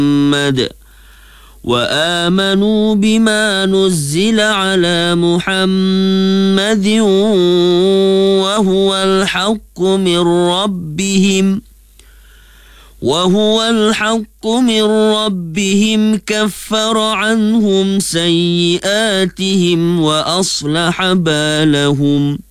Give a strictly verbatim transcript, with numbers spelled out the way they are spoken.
محمد وآمنوا بما نزل على محمد وهو الحق من ربهم وهو الحق من ربهم كفر عنهم سيئاتهم وأصلح بالهم